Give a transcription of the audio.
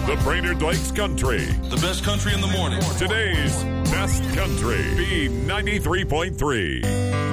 The Brainerd Lakes Country. The best country in the morning. Today's best country. B93.3.